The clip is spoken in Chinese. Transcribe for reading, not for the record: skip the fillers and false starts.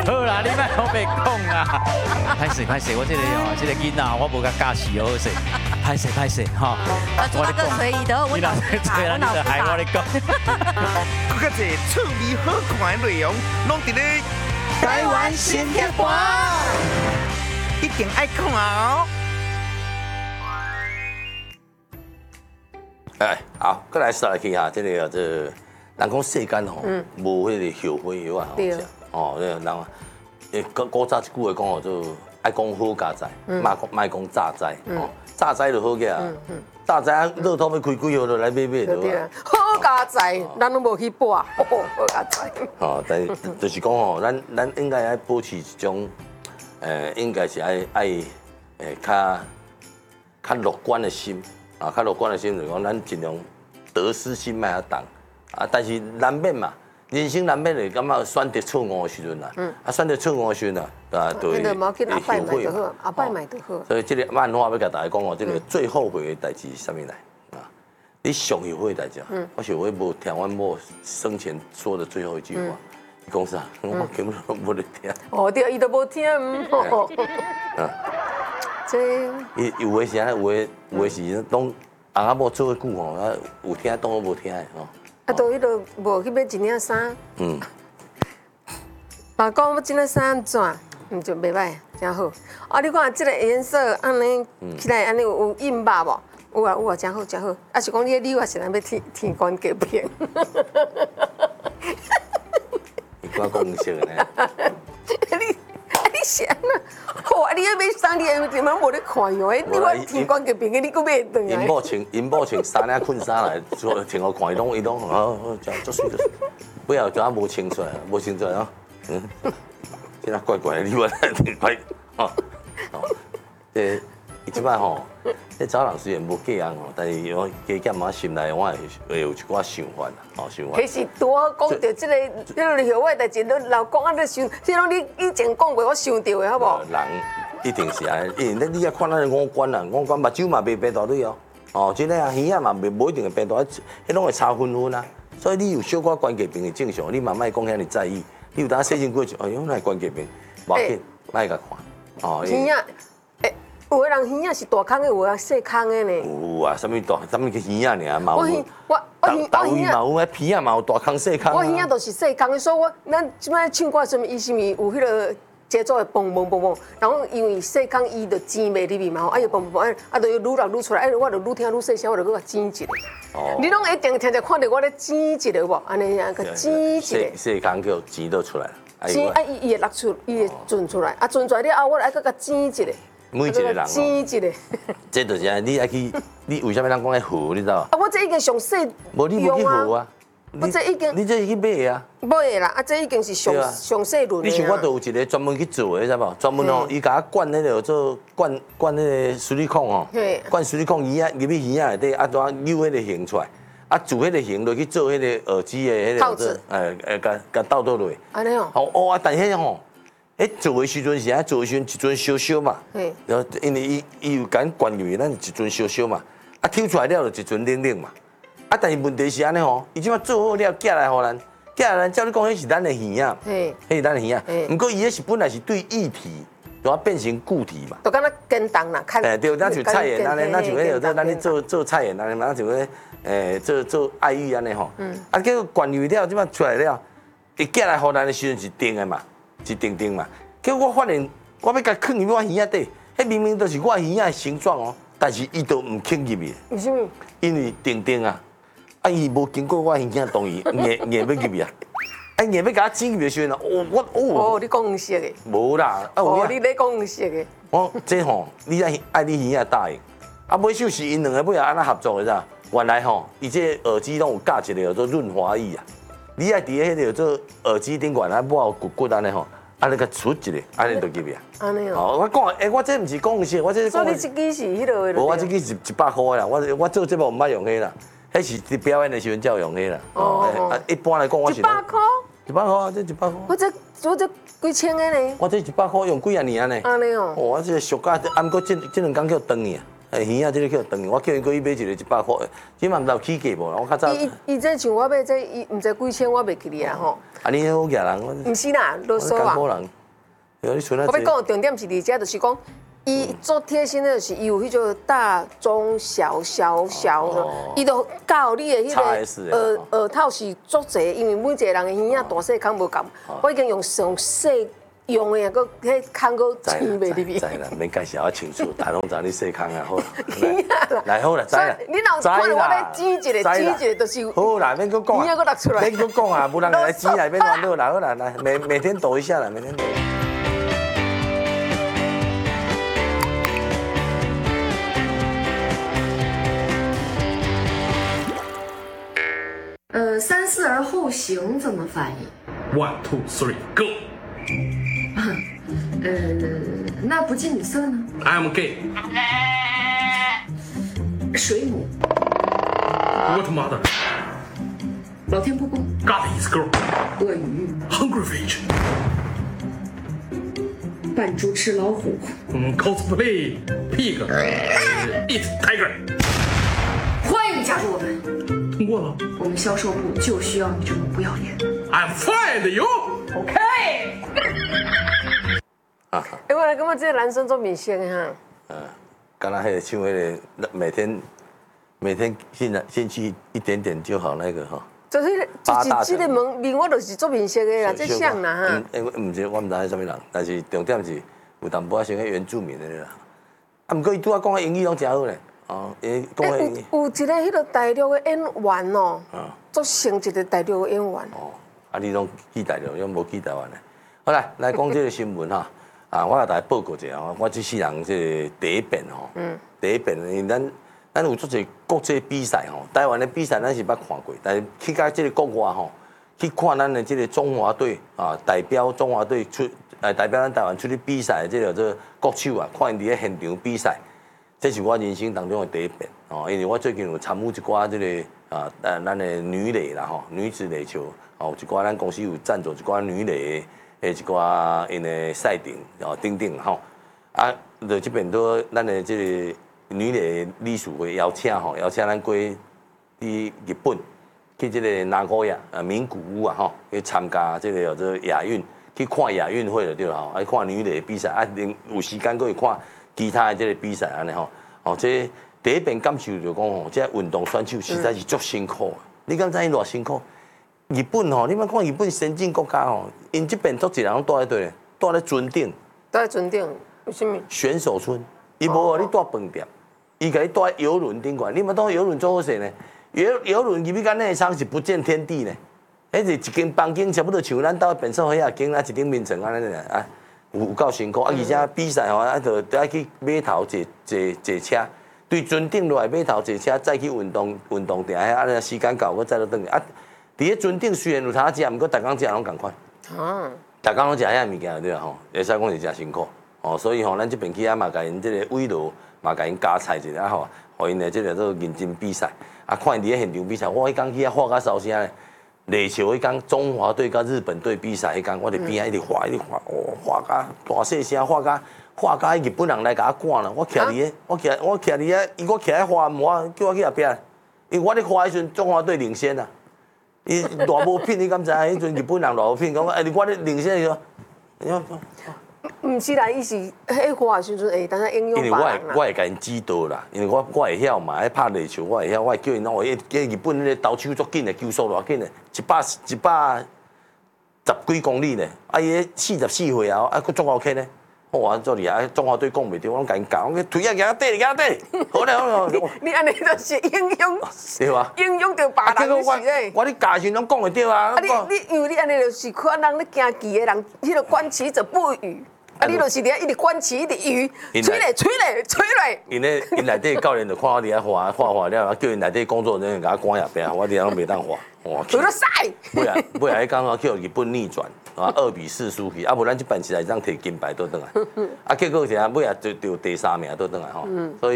好啦，你莫我袂讲啦。歹势歹势，我这个哦，这个囡仔我无甲教示好势，歹势吼。 做那个随意的，我脑你就害我咧讲。 更加侪趣味好看的内容，拢伫咧台湾新天花， 一定爱看哦。 哎，好，再来说来去哈，这个人讲世间吼，无迄个后悔药啊， 对哦，这人古早一句话讲哦，就爱讲好家财，莫讲诈财，哦，诈财就好个啊，诈财啊，乐透要开几号就来买就对啊，好家财，咱拢无去博，好家财。 哦，但是就是讲吼，咱应该爱保持一种，应该是爱较乐观的心。啊，较乐观的心就是讲，咱尽量得失心莫遐重啊，但是难免嘛，人生难免会感觉选择错误的时阵啦，啊，选择错误的时阵啊，就会后悔嘛， 阿拜买就好。 所以这个漫画要甲大家讲哦，这个最后悔的代志是啥物来啊？你上后悔的代志，我是会无听阮某生前说的最后一句话，伊讲啥？我根本都无咧听。 哦，对，伊都无听，这有的是安尼，有的是拢翁仔某做久吼，啊有听当我无听的吼。 啊，都迄个无去买一领衫。爸讲要这领衫安怎？就袂歹，真好。啊，你看这个颜色安尼起来安尼有印吧无？有啊，真好真好。啊是讲你的礼物是咱要天官给骗。 你讲公式呢？ 你想啊？好啊！你要买衫，你点解无咧看哟？你我天光给别个，你搁买断啊？ 因某穿衫领困衫来，做穿我看，伊拢好，足水足水。不要叫他无穿出来，无穿出来哦。现在怪怪的，你话挺怪哦。伊即摆吼，这找人虽然无嫁人哦，但是我加减我心内我会有一寡想法啦，哦想法。 其实多讲到这个后尾代志，你老公啊，你想，这拢你以前讲过，我想到的好无？ 人一定是安尼，你也看咱五官啦，五官目睭嘛袂白大对哦，哦，真个啊，耳仔嘛无一定会白大，迄拢会差分分啊。所以你有小可关节病是正常，你嘛莫讲遐尼在意。你有当洗身过去，哎呦，那关节病，无要紧，莫甲看。哦， 耳仔，有的人耳仔是大孔的，有的细孔的呢。 有啊，什么大，什么个耳仔尔嘛有。 我位嘛有，鼻仔嘛有大孔细孔。 我耳仔都是细孔的，所以咱即摆唱歌什么，伊是咪有迄个节奏会嘣嘣嘣嘣，然后因为细孔伊就尖袂入去嘛，啊又嘣嘣嘣，啊就愈来愈出来，我就愈听愈细声，我就搁尖一个。你拢一定听着看到我咧尖一个无？安尼啊，个尖一个。 细孔叫尖倒出来。 尖啊，伊会落出，伊会转出来，啊转出来了后，我来搁甲尖一个。 每一个人尖一个。 这就是啊，你爱去，你为什么人讲爱学，你知道？ 啊，我这已经上细无你无去学啊？ 我这已经， 你这去买的啊？ 买的啦，啊，这已经是上细轮的。 你像我都有一个专门去做的，知无？专门哦，伊甲我灌迄个做灌迄个水力孔哦，灌水力孔耳仔入去耳仔内底，啊，怎扭迄个形出来，啊，做迄个形落去做迄个耳机的迄个套子， 甲倒倒落。 安尼哦。 哦啊，但迄吼，做的时阵是安做的时阵一阵烧烧嘛，然后因为伊有敢灌入去，咱一阵烧烧嘛，啊，抽出来了就一阵冷冷嘛。啊，但是问题是安尼吼，伊即摆做好了，寄来互咱，寄来咱照你讲，迄是咱的耳仔，迄是咱的耳仔。毋过伊迄是本来是对液体，就要变成固体嘛。 就敢若跟动啦，看。 对，咱像菜园安尼，咱像迄个咱咧做菜园安尼，咱像咧做爱玉安尼吼。啊，结果灌入了，即摆出来了，伊寄来互咱的时阵是定的嘛，是定嘛。结果我发现，我要甲囥入我耳仔底，迄明明都是我耳仔的形状哦，但是伊都毋囥入去。 为什么？ 因为定啊。啊！伊无经过我耳仔同意，硬要入去啊！啊，硬要甲我挤入去时阵， 哦，你讲黄色的？ 无啦， 哦，你咧讲黄色的？ 我这吼，你爱你耳仔答应。啊，尾首是因两个尾也安那合作的咋？原来吼，伊这耳机拢有加一个叫做润滑液啊。你爱伫迄个做耳机顶管啊，抹骨安尼吼，安尼甲出一个，安尼就入去啊。 安尼哦。我讲，我这毋是讲黄色，我这所以你这支是迄落的？ 无，我这支是100块啦。我做节目毋捌用迄啦。迄是伫表演的时阵才有用的啦。哦。啊，一般来讲我是。100 块。 100块啊，这100块。 我这几千个呢？ 我这100块用几啊年呢？ 安尼哦。 哦，我这俗价，啊，毋过这两工叫断去啊。鱼啊，这个叫断去，我叫伊过去买一个100块，即嘛毋知有起价无啦。我较早。 伊这像我买这，伊毋知几千，我袂记哩啊吼。 啊，你好野人， 毋是啦，啰嗦啊。 我要讲的重点是伫遮，就是讲。伊做贴心的是，伊有迄种大中小的，伊都教你的迄个耳套是足侪，因为每一个人的耳仔大细孔无共，我已经用上细用的个迄孔个挤袂入去。 知啦，免介绍我清楚，大拢知你细孔啊好。来好啦，知啦。 你若看我咧挤一个，就是好啦，免搁讲啊， 耳仔搁落出来。 免搁讲啊，无人来挤来免玩乐啦，好啦，来每天抖一下啦，每天抖。 三思而后行怎么翻译 ？One, two, three, go。 那不近女色呢 I'm gay。 水母。 What mother？ 老天不公。 God is girl。 鳄鱼。 Hungry fish。 扮猪吃老虎。 Cosplay pig。Eat tiger。 欢迎你加入我们。 通过了。 我们销售部就需要你这种不要脸。 I'm fine you。OK。 我来感觉这个男生做明星的哈。 刚才那个唱那个每天兴趣一点点就好那个哈。 就是这个面我就是做明星的啦，这像啦哈。 唔是我唔知係什麼人，但是重點是有淡薄仔像迄原住民的啦。啊，唔過伊拄仔講嘅英語攏真好咧。哦，伊講嘅有一個迄個大陸的演員哦，做成一個大陸的演員。 哦，啊，你攏記大陸，因無記台灣的。好來講這個新聞哈。啊，我甲大家報告一下吼，我這世人這第一遍吼，第一遍，因為咱有做一個國際比賽吼，台灣的比賽咱是捌看過，但是去到這個國外吼，去看咱的這個中華隊啊，代表中華隊出，代表咱台灣出去比賽的這個國手啊，看因佇咧現場比賽，這是我人生當中的第一遍哦，因為我最近有參與一寡這個啊，咱的女壘啦吼，女子壘球，哦，一寡咱公司有贊助一寡女壘。一寡因的賽程哦，等等吼，啊，就這邊都咱的這個女壘理事會邀請咱過去日本去這個名古屋名古屋啊吼，去參加這個叫做亞運，去看亞運會就對啦吼，啊看女壘比賽，啊，有時間過去看其他的這個比賽安尼吼，哦，這第一遍感受就講吼，這運動選手實在是足辛苦，你敢知伊偌辛苦？日本吼，你莫看日本先進國家吼，因這邊足一人攏住喺對咧，住喺船頂。住喺船頂，為什麼？ 選手村，伊無話你住飯店，伊甲你住喺遊輪頂管，你莫當遊輪做好勢呢？遊輪入去間內艙是不見天地呢，迄是一間房間差不多像咱兜變色火啊間啊一頂眠床安尼咧啊，有夠辛苦啊！而且比賽吼啊，就愛去碼頭坐車，對船頂落來碼頭坐車，再去運動場，安尼時間到，我再落轉去啊。伫迄船頂雖然有通食，毋過逐工食攏共款。逐工攏食遐物件對啦吼，會使講是真辛苦。哦，所以吼，咱這邊去啊嘛，甲因這個慰勞，嘛甲因加菜一下吼，互因的這個做認真比賽。啊，看因伫咧現場比賽，我迄工去啊畫甲燒聲咧。壘球迄工中華隊甲日本隊比賽迄工，我佇邊仔一直畫，哦，畫甲大細聲，畫甲日本人來甲我趕啦。我徛佇個，我徛佇個，伊我徛喺畫幕，叫我去後壁，因為我咧畫迄陣中華隊領先啊。伊偌無品，你敢知？迄陣日本人偌無品，講我咧領先個， 毋是啦，伊是迄畫時陣會當下應用。 因為我會甲因指導啦，因為我會曉嘛，喺拍壘球我會曉，我會叫因哦，迄日本迄個投手足緊的，球速偌緊的，110幾公里呢，啊伊44歲啊，啊佫足 OK 呢。我做厲害，中華隊講袂對，我甲因教，我推啊，行底，好咧， 你安尼就是應用， 對吧？ 應用到別人是咧。 我咧教時攏講會對啊。 你因為你安尼就是看人咧行棋的人，迄個觀棋者不語，啊你就是伫遐一直觀棋一直語，吹咧。 因內底教練就看我伫遐畫了，叫因內底工作人員甲我趕入邊，我伫遐攏袂當畫。 做得曬。 尾來剛好叫日本逆轉。啊2-4輸去，啊無咱這邊是來當摕金牌倒轉來，啊結果是啊尾啊就第3名倒轉來吼，所以。